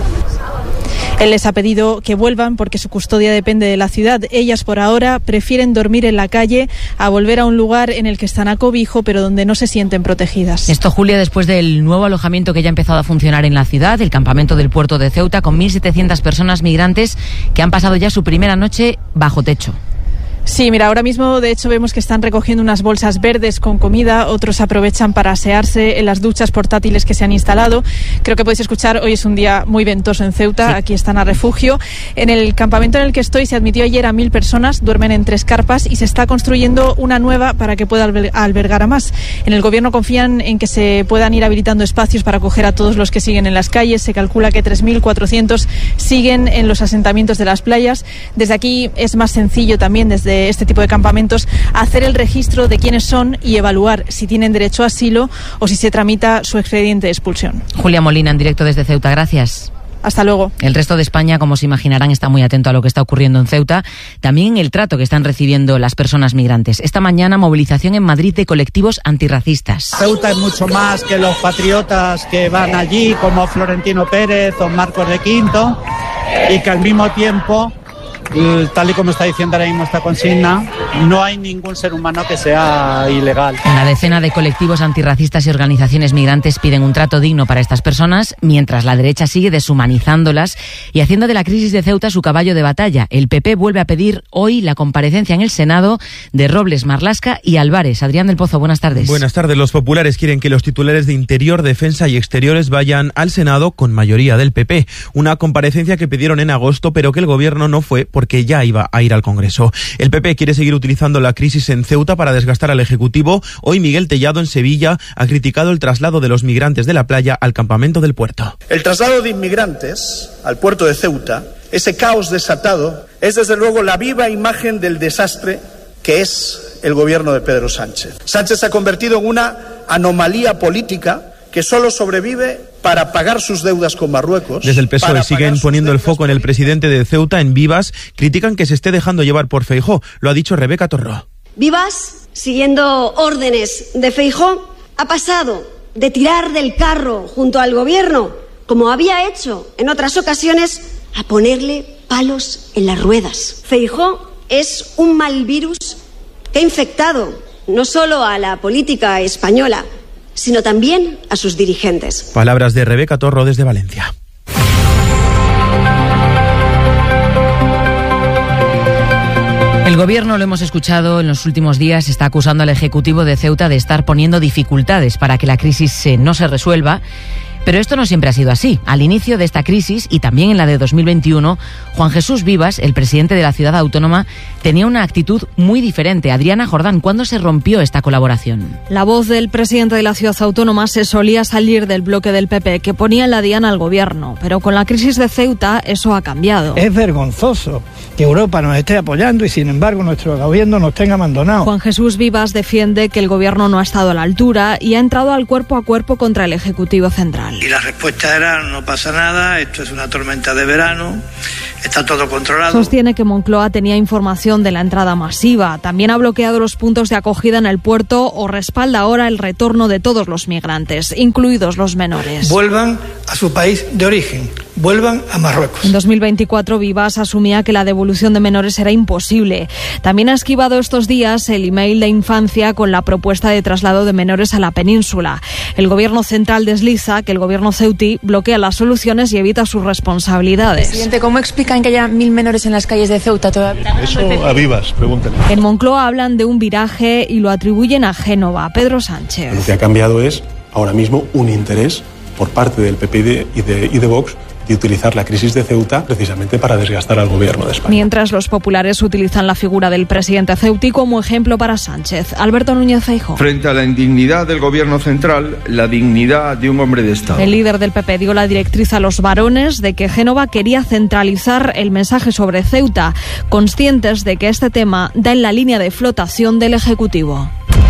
Él les ha pedido que vuelvan porque su custodia depende de la ciudad. Ellas por ahora prefieren dormir en la calle a volver a un lugar en el que están a cobijo pero donde no se sienten protegidas. Esto, Julia, después del nuevo alojamiento que ya ha empezado a funcionar en la ciudad, el campamento del puerto de Ceuta, con mil setecientas personas migrantes que han pasado ya su primera noche bajo techo. Sí, mira, ahora mismo de hecho vemos que están recogiendo unas bolsas verdes con comida, otros aprovechan para asearse en las duchas portátiles que se han instalado. Creo que podéis escuchar, hoy es un día muy ventoso en Ceuta, sí. Aquí están a refugio. En el campamento en el que estoy se admitió ayer a mil personas, duermen en tres carpas y se está construyendo una nueva para que pueda albergar a más. En el gobierno confían en que se puedan ir habilitando espacios para acoger a todos los que siguen en las calles. Se calcula que tres mil cuatrocientos siguen en los asentamientos de las playas. Desde aquí es más sencillo también, desde este tipo de campamentos, hacer el registro de quiénes son y evaluar si tienen derecho a asilo o si se tramita su expediente de expulsión. Julia Molina, en directo desde Ceuta, gracias. Hasta luego. El resto de España, como se imaginarán, está muy atento a lo que está ocurriendo en Ceuta, también en el trato que están recibiendo las personas migrantes. Esta mañana, movilización en Madrid de colectivos antirracistas. Ceuta es mucho más que los patriotas que van allí, como Florentino Pérez o Marcos de Quinto, y que al mismo tiempo, tal y como está diciendo ahora mismo esta consigna, no hay ningún ser humano que sea ilegal. Una decena de colectivos antirracistas y organizaciones migrantes piden un trato digno para estas personas, mientras la derecha sigue deshumanizándolas y haciendo de la crisis de Ceuta su caballo de batalla. El P P vuelve a pedir hoy la comparecencia en el Senado de Robles, Marlaska y Álvarez. Adrián del Pozo, buenas tardes. Buenas tardes. Los populares quieren que los titulares de Interior, Defensa y Exteriores vayan al Senado con mayoría del P P. Una comparecencia que pidieron en agosto, pero que el gobierno no fue porque ya iba a ir al Congreso. El P P quiere seguir utilizando la crisis en Ceuta para desgastar al Ejecutivo. Hoy Miguel Tellado, en Sevilla, ha criticado el traslado de los migrantes de la playa al campamento del puerto. El traslado de inmigrantes al puerto de Ceuta, ese caos desatado, es desde luego la viva imagen del desastre que es el gobierno de Pedro Sánchez. Sánchez se ha convertido en una anomalía política que solo sobrevive para pagar sus deudas con Marruecos. Desde el P S O E siguen poniendo el foco en el presidente de Ceuta, en Vivas. Critican que se esté dejando llevar por Feijóo. Lo ha dicho Rebeca Torró. Vivas, siguiendo órdenes de Feijóo, ha pasado de tirar del carro junto al gobierno, como había hecho en otras ocasiones, a ponerle palos en las ruedas. Feijóo es un mal virus que ha infectado no solo a la política española, sino también a sus dirigentes. Palabras de Rebeca Torró desde Valencia. El gobierno, lo hemos escuchado en los últimos días, está acusando al Ejecutivo de Ceuta de estar poniendo dificultades para que la crisis no se resuelva. Pero esto no siempre ha sido así. Al inicio de esta crisis y también en la de dos mil veintiuno, Juan Jesús Vivas, el presidente de la ciudad autónoma, tenía una actitud muy diferente. Adriana Jordán, ¿cuándo se rompió esta colaboración? La voz del presidente de la ciudad autónoma se solía salir del bloque del P P, que ponía en la diana al gobierno. Pero con la crisis de Ceuta eso ha cambiado. Es vergonzoso que Europa nos esté apoyando y sin embargo nuestro gobierno nos tenga abandonado. Juan Jesús Vivas defiende que el gobierno no ha estado a la altura y ha entrado al cuerpo a cuerpo contra el Ejecutivo Central. Y la respuesta era: no pasa nada, esto es una tormenta de verano, está todo controlado. Sostiene que Moncloa tenía información de la entrada masiva, también ha bloqueado los puntos de acogida en el puerto o respalda ahora el retorno de todos los migrantes, incluidos los menores. Vuelvan a su país de origen, vuelvan a Marruecos. En dos mil veinticuatro Vivas asumía que la devolución de menores era imposible. También ha esquivado estos días el email de Infancia con la propuesta de traslado de menores a la península. El gobierno central desliza que el gobierno ceutí bloquea las soluciones y evita sus responsabilidades. Presidente, ¿cómo explican que haya mil menores en las calles de Ceuta todavía? Eso a Vivas, pregúntenle. En Moncloa hablan de un viraje y lo atribuyen a Génova. Pedro Sánchez. Lo que ha cambiado es ahora mismo un interés por parte del P P y de, y de Vox de utilizar la crisis de Ceuta precisamente para desgastar al gobierno de España. Mientras los populares utilizan la figura del presidente ceutí como ejemplo para Sánchez. Alberto Núñez Feijóo. Frente a la indignidad del gobierno central, la dignidad de un hombre de Estado. El líder del P P dio la directriz a los varones de que Génova quería centralizar el mensaje sobre Ceuta, conscientes de que este tema da en la línea de flotación del Ejecutivo.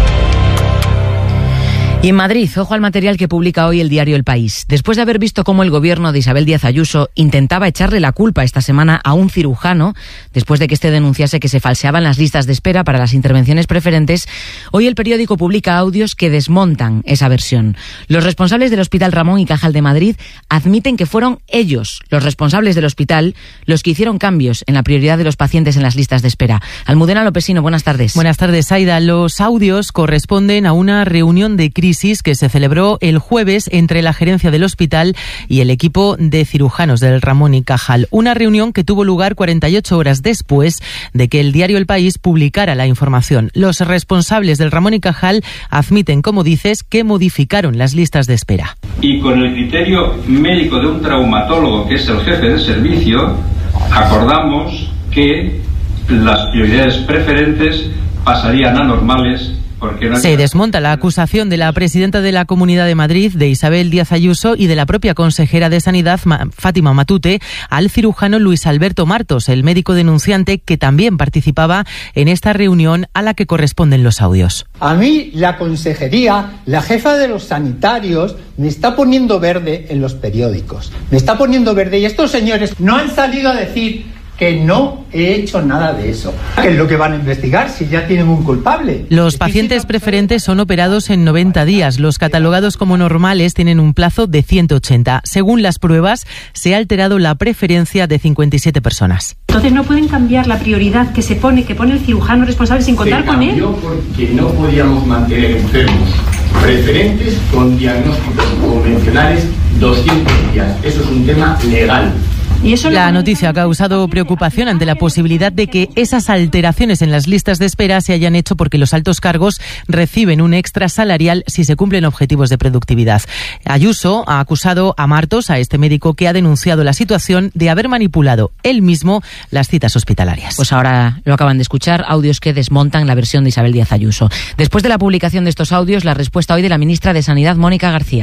Y en Madrid, ojo al material que publica hoy el diario El País. Después de haber visto cómo el gobierno de Isabel Díaz Ayuso intentaba echarle la culpa esta semana a un cirujano, después de que éste denunciase que se falseaban las listas de espera para las intervenciones preferentes, hoy el periódico publica audios que desmontan esa versión. Los responsables del Hospital Ramón y Cajal de Madrid admiten que fueron ellos, los responsables del hospital, los que hicieron cambios en la prioridad de los pacientes en las listas de espera. Almudena Lopesino, buenas tardes. Buenas tardes, Aida. Los audios corresponden a una reunión de crisis que se celebró el jueves entre la gerencia del hospital y el equipo de cirujanos del Ramón y Cajal. Una reunión que tuvo lugar cuarenta y ocho horas después de que el diario El País publicara la información. Los responsables del Ramón y Cajal admiten, como dices, que modificaron las listas de espera. Y con el criterio médico de un traumatólogo, que es el jefe de servicio, acordamos que las prioridades preferentes pasarían a normales. No se desmonta la acusación de la presidenta de la Comunidad de Madrid, de Isabel Díaz Ayuso, y de la propia consejera de Sanidad, Fátima Matute, al cirujano Luis Alberto Martos, el médico denunciante que también participaba en esta reunión a la que corresponden los audios. A mí la consejería, la jefa de los sanitarios, me está poniendo verde en los periódicos. Me está poniendo verde y estos señores no han salido a decir que no he hecho nada de eso. ¿Qué es lo que van a investigar si ya tienen un culpable? Los pacientes preferentes son operados en noventa días. Los catalogados como normales tienen un plazo de ciento ochenta. Según las pruebas, se ha alterado la preferencia de cincuenta y siete personas. Entonces no pueden cambiar la prioridad que se pone, que pone el cirujano responsable sin contar con él. Porque no podíamos mantener enfermos preferentes con diagnósticos convencionales doscientos días. Eso es un tema legal. La noticia ha causado preocupación ante la posibilidad de que esas alteraciones en las listas de espera se hayan hecho porque los altos cargos reciben un extra salarial si se cumplen objetivos de productividad. Ayuso ha acusado a Martos, a este médico que ha denunciado la situación, de haber manipulado él mismo las citas hospitalarias. Pues ahora lo acaban de escuchar, audios que desmontan la versión de Isabel Díaz Ayuso. Después de la publicación de estos audios, la respuesta hoy de la ministra de Sanidad, Mónica García.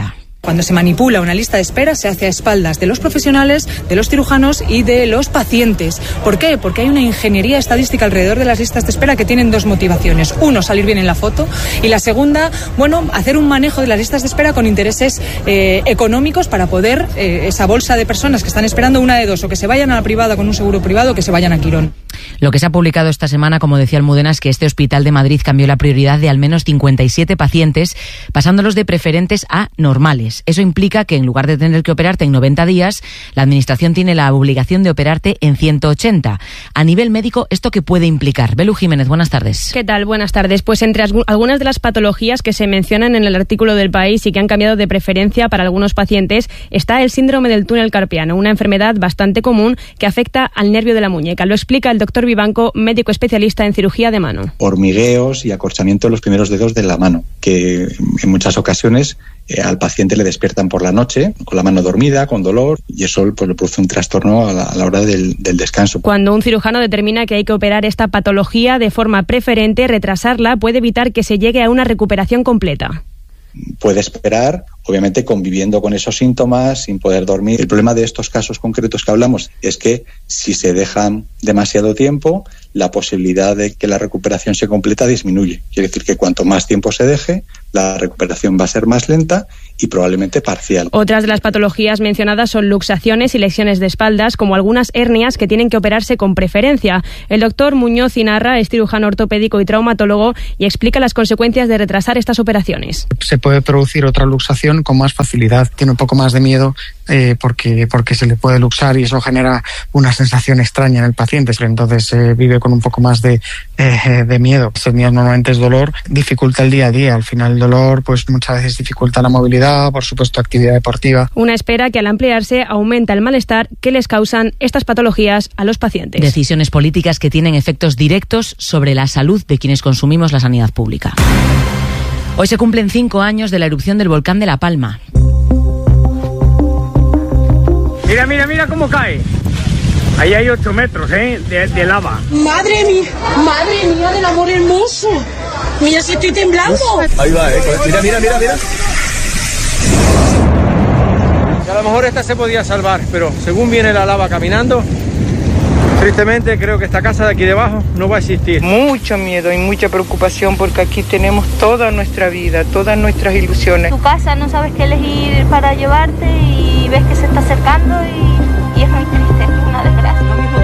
Cuando se manipula una lista de espera se hace a espaldas de los profesionales, de los cirujanos y de los pacientes. ¿Por qué? Porque hay una ingeniería estadística alrededor de las listas de espera que tienen dos motivaciones. Uno, salir bien en la foto, y la segunda, bueno, hacer un manejo de las listas de espera con intereses eh, económicos para poder eh, esa bolsa de personas que están esperando, una de dos, o que se vayan a la privada con un seguro privado o que se vayan a Quirón. Lo que se ha publicado esta semana, como decía Almudena, es que este hospital de Madrid cambió la prioridad de al menos cincuenta y siete pacientes, pasándolos de preferentes a normales. Eso implica que en lugar de tener que operarte en noventa días, la Administración tiene la obligación de operarte en ciento ochenta. A nivel médico, ¿esto qué puede implicar? Belu Jiménez, buenas tardes. ¿Qué tal? Buenas tardes. Pues entre algunas de las patologías que se mencionan en el artículo del País y que han cambiado de preferencia para algunos pacientes está el síndrome del túnel carpiano, una enfermedad bastante común que afecta al nervio de la muñeca. Lo explica el doctor Vivanco, médico especialista en cirugía de mano. Hormigueos y acorchamiento de los primeros dedos de la mano, que en muchas ocasiones eh, al paciente le despiertan por la noche con la mano dormida, con dolor, y eso pues, le produce un trastorno a la, a la hora del, del descanso. Cuando un cirujano determina que hay que operar esta patología de forma preferente, retrasarla puede evitar que se llegue a una recuperación completa. Puede esperar, obviamente conviviendo con esos síntomas, sin poder dormir. El problema de estos casos concretos que hablamos es que si se dejan demasiado tiempo, la posibilidad de que la recuperación se completa disminuye. Quiere decir que cuanto más tiempo se deje, la recuperación va a ser más lenta y probablemente parcial. Otras de las patologías mencionadas son luxaciones y lesiones de espaldas, como algunas hernias que tienen que operarse con preferencia. El doctor Muñoz Inarra es cirujano ortopédico y traumatólogo y explica las consecuencias de retrasar estas operaciones. Se puede producir otra luxación con más facilidad. Tiene un poco más de miedo eh, porque, porque se le puede luxar y eso genera una sensación extraña en el paciente. Entonces eh, vive con un poco más de, eh, de miedo. Ese miedo normalmente es dolor, dificulta el día a día. Al final el dolor pues muchas veces dificulta la movilidad, por supuesto actividad deportiva. Una espera que al ampliarse aumenta el malestar que les causan estas patologías a los pacientes. Decisiones políticas que tienen efectos directos sobre la salud de quienes consumimos la sanidad pública. Hoy se cumplen cinco años de la erupción del volcán de La Palma. Mira, mira, mira cómo cae. Ahí hay ocho metros, ¿eh? De, de lava. Madre mía, madre mía del amor hermoso. Mira si estoy temblando. Ahí va, ¿eh? Mira, mira, mira, mira. A lo mejor esta se podía salvar, pero según viene la lava caminando, tristemente creo que esta casa de aquí debajo no va a existir. Mucho miedo y mucha preocupación porque aquí tenemos toda nuestra vida, todas nuestras ilusiones. Tu casa no sabes qué elegir para llevarte y ves que se está acercando y, y es muy triste, es una desgracia.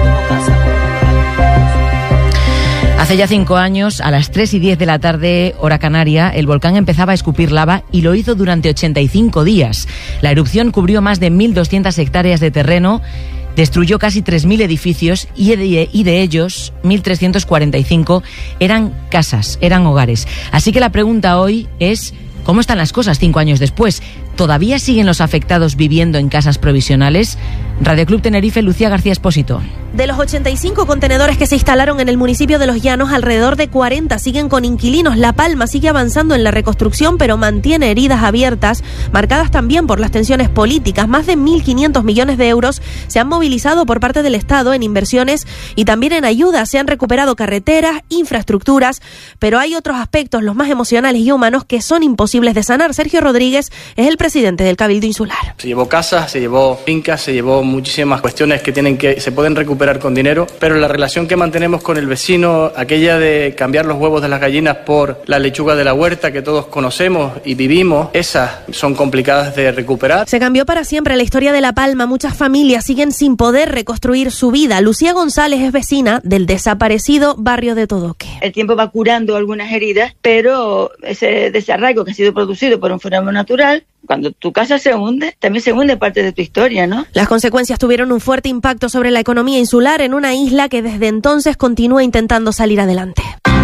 Hace ya cinco años, a las tres y diez de la tarde, hora canaria, el volcán empezaba a escupir lava y lo hizo durante ochenta y cinco días. La erupción cubrió más de mil doscientas hectáreas de terreno, destruyó casi tres mil edificios y de, y de ellos mil trescientos cuarenta y cinco eran casas, eran hogares. Así que la pregunta hoy es, ¿cómo están las cosas cinco años después? ¿Todavía siguen los afectados viviendo en casas provisionales? Radio Club Tenerife, Lucía García Espósito. De los ochenta y cinco contenedores que se instalaron en el municipio de Los Llanos, alrededor de cuarenta siguen con inquilinos. La Palma sigue avanzando en la reconstrucción, pero mantiene heridas abiertas, marcadas también por las tensiones políticas. Más de mil quinientos millones de euros se han movilizado por parte del Estado en inversiones y también en ayudas. Se han recuperado carreteras, infraestructuras, pero hay otros aspectos, los más emocionales y humanos, que son imposibles de sanar. Sergio Rodríguez es el presidente del Cabildo Insular. Se llevó casas, se llevó fincas, se llevó muchísimas cuestiones que tienen que se pueden recuperar con dinero, pero la relación que mantenemos con el vecino, aquella de cambiar los huevos de las gallinas por la lechuga de la huerta que todos conocemos y vivimos, esas son complicadas de recuperar. Se cambió para siempre la historia de La Palma. Muchas familias siguen sin poder reconstruir su vida. Lucía González es vecina del desaparecido barrio de Todoque. El tiempo va curando algunas heridas, pero ese desarraigo que ha sido producido por un fenómeno natural, cuando tu casa se hunde, también se hunde parte de tu historia, ¿no? Las consecuencias tuvieron un fuerte impacto sobre la economía insular en una isla que desde entonces continúa intentando salir adelante.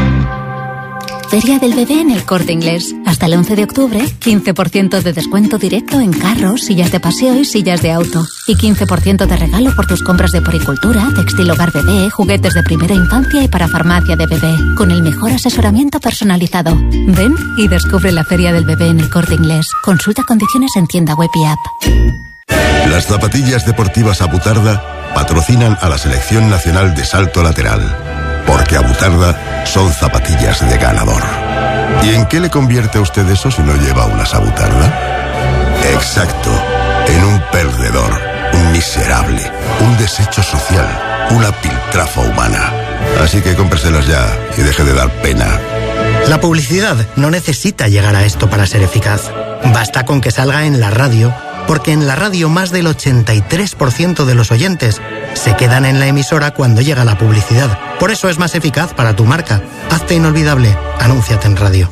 Feria del Bebé en El Corte Inglés. Hasta el once de octubre, quince por ciento de descuento directo en carros, sillas de paseo y sillas de auto. Y quince por ciento de regalo por tus compras de poricultura, textil hogar bebé, juguetes de primera infancia y para farmacia de bebé. Con el mejor asesoramiento personalizado. Ven y descubre la Feria del Bebé en El Corte Inglés. Consulta condiciones en tienda web y app. Las zapatillas deportivas Abutarda patrocinan a la Selección Nacional de Salto Lateral. Porque Abutarda son zapatillas de ganador. ¿Y en qué le convierte a usted eso si no lleva unas Abutarda? Exacto. Exacto, en un perdedor, un miserable, un desecho social, una piltrafa humana. Así que cómpreselas ya y deje de dar pena. La publicidad no necesita llegar a esto para ser eficaz. Basta con que salga en la radio, porque en la radio más del ochenta y tres por ciento de los oyentes se quedan en la emisora cuando llega la publicidad. Por eso es más eficaz para tu marca. Hazte inolvidable. Anúnciate en radio.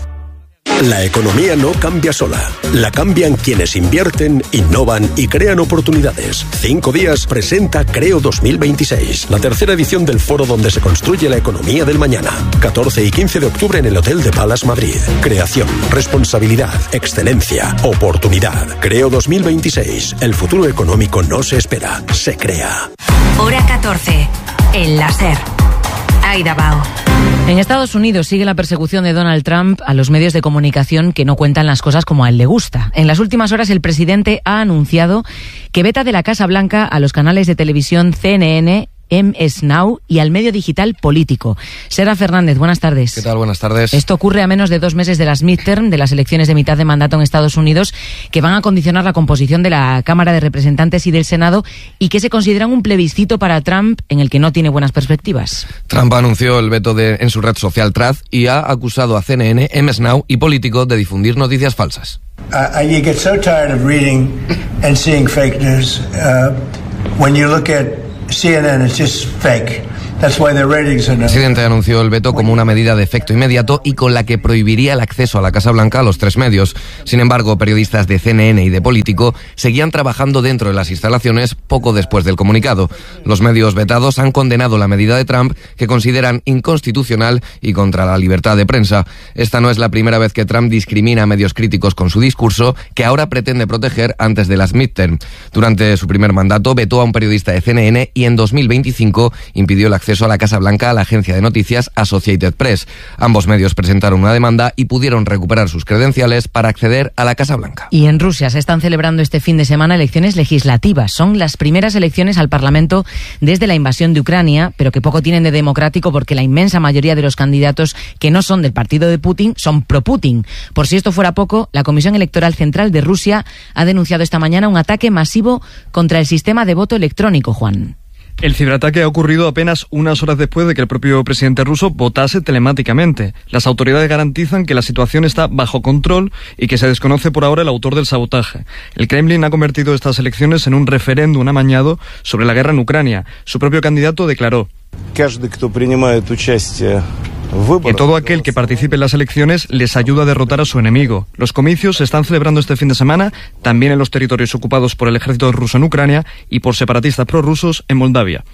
La economía no cambia sola. La cambian quienes invierten, innovan y crean oportunidades. Cinco días presenta Creo dos mil veintiséis, la tercera edición del foro donde se construye la economía del mañana. catorce y quince de octubre en el Hotel de Palace Madrid. Creación, responsabilidad, excelencia, oportunidad. Creo dos mil veintiséis. El futuro económico no se espera, se crea. Hora catorce. El láser. Aida Bao. En Estados Unidos sigue la persecución de Donald Trump a los medios de comunicación que no cuentan las cosas como a él le gusta. En las últimas horas el presidente ha anunciado que veta de la Casa Blanca a los canales de televisión C N N, M S Now y al medio digital Político. Sera Fernández, buenas tardes. ¿Qué tal? Buenas tardes. Esto ocurre a menos de dos meses de las midterm, de las elecciones de mitad de mandato en Estados Unidos, que van a condicionar la composición de la Cámara de Representantes y del Senado y que se consideran un plebiscito para Trump en el que no tiene buenas perspectivas. Trump anunció el veto de, en su red social Truth y ha acusado a C N N, M S Now y Político de difundir noticias falsas. Uh, you get so tired of reading and seeing fake news. Uh, when you look at C N N, it's just fake. That's why their ratings are now. El presidente anunció el veto como una medida de efecto inmediato y con la que prohibiría el acceso a la Casa Blanca a los tres medios. Sin embargo, periodistas de C N N y de Político seguían trabajando dentro de las instalaciones poco después del comunicado. Los medios vetados han condenado la medida de Trump, que consideran inconstitucional y contra la libertad de prensa. Esta no es la primera vez que Trump discrimina a medios críticos con su discurso, que ahora pretende proteger antes de las midterm. Durante su primer mandato vetó a un periodista de C N N y en dos mil veinticinco impidió el acceso a la Casa Blanca a la agencia de noticias Associated Press. Ambos medios presentaron una demanda y pudieron recuperar sus credenciales para acceder a la Casa Blanca. Y en Rusia se están celebrando este fin de semana elecciones legislativas. Son las primeras elecciones al Parlamento desde la invasión de Ucrania, pero que poco tienen de democrático porque la inmensa mayoría de los candidatos que no son del partido de Putin son pro-Putin. Por si esto fuera poco, la Comisión Electoral Central de Rusia ha denunciado esta mañana un ataque masivo contra el sistema de voto electrónico, Juan. El ciberataque ha ocurrido apenas unas horas después de que el propio presidente ruso votase telemáticamente. Las autoridades garantizan que la situación está bajo control y que se desconoce por ahora el autor del sabotaje. El Kremlin ha convertido estas elecciones en un referéndum amañado sobre la guerra en Ucrania. Su propio candidato declaró: que todo aquel que participe en las elecciones les ayuda a derrotar a su enemigo. Los comicios se están celebrando este fin de semana también en los territorios ocupados por el ejército ruso en Ucrania y por separatistas prorrusos en Moldavia.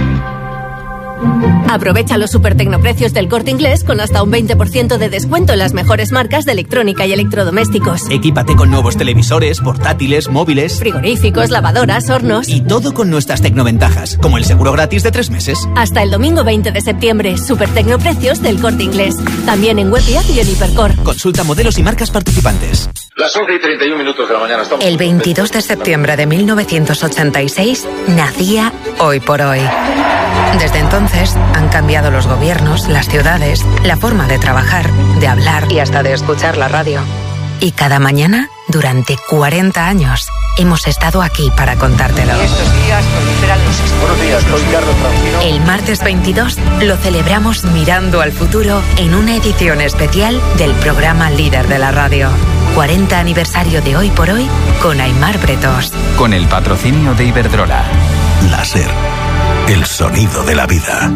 Aprovecha los super tecnoprecios del Corte Inglés con hasta un veinte por ciento de descuento en las mejores marcas de electrónica y electrodomésticos. Equípate con nuevos televisores, portátiles, móviles, frigoríficos, lavadoras, hornos. Y todo con nuestras tecnoventajas, como el seguro gratis de tres meses. Hasta el domingo veinte de septiembre, super tecnoprecios del Corte Inglés. También en web y app y en Hipercor. Consulta modelos y marcas participantes. Las once y treinta y un minutos de la mañana estamos. El veintidós de septiembre de mil novecientos ochenta y seis nacía Hoy por Hoy. Desde entonces han cambiado los gobiernos, las ciudades, la forma de trabajar, de hablar y hasta de escuchar la radio. Y cada mañana, durante cuarenta años, hemos estado aquí para contártelo. Estos días proliferan los... Buenos días, soy Carlos Francino. El martes veintidós lo celebramos mirando al futuro en una edición especial del programa líder de la radio. cuarenta aniversario de Hoy por Hoy con Aimar Bretos. Con el patrocinio de Iberdrola. Láser. El sonido de la vida.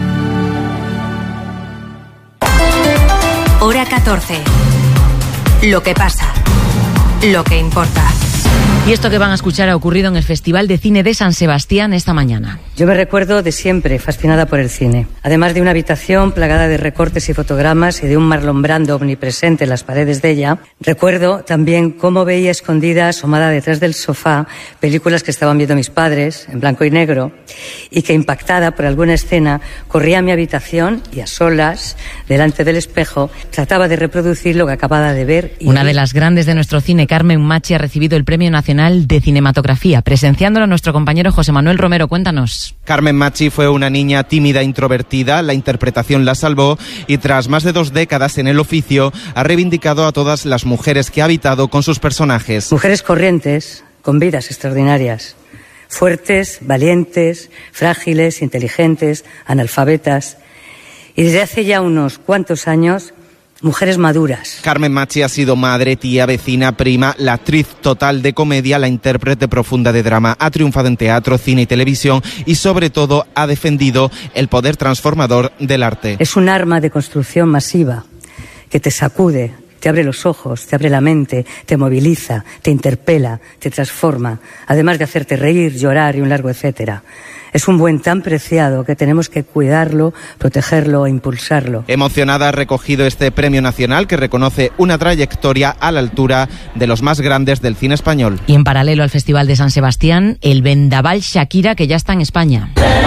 Hora catorce. Lo que pasa. Lo que importa. Y esto que van a escuchar ha ocurrido en el Festival de Cine de San Sebastián esta mañana. Yo me recuerdo de siempre fascinada por el cine. Además de una habitación plagada de recortes y fotogramas y de un Marlon Brando omnipresente en las paredes de ella, recuerdo también cómo veía escondida, asomada detrás del sofá, películas que estaban viendo mis padres, en blanco y negro, y que, impactada por alguna escena, corría a mi habitación y a solas, delante del espejo, trataba de reproducir lo que acababa de ver. Y una de las grandes de nuestro cine, Carmen Machi, ha recibido el Premio Nacional Nacional de Cinematografía, presenciándolo nuestro compañero José Manuel Romero. Cuéntanos. Carmen Machi fue una niña tímida e introvertida, la interpretación la salvó y tras más de dos décadas en el oficio ha reivindicado a todas las mujeres que ha habitado con sus personajes. Mujeres corrientes, con vidas extraordinarias, fuertes, valientes, frágiles, inteligentes, analfabetas y desde hace ya unos cuantos años mujeres maduras. Carmen Machi ha sido madre, tía, vecina, prima, la actriz total de comedia, la intérprete profunda de drama. Ha triunfado en teatro, cine y televisión y sobre todo ha defendido el poder transformador del arte. Es un arma de construcción masiva que te sacude, te abre los ojos, te abre la mente, te moviliza, te interpela, te transforma, además de hacerte reír, llorar y un largo etcétera. Es un buen tan preciado que tenemos que cuidarlo, protegerlo e impulsarlo. Emocionada ha recogido este premio nacional que reconoce una trayectoria a la altura de los más grandes del cine español. Y en paralelo al Festival de San Sebastián, el Vendaval Shakira, que ya está en España.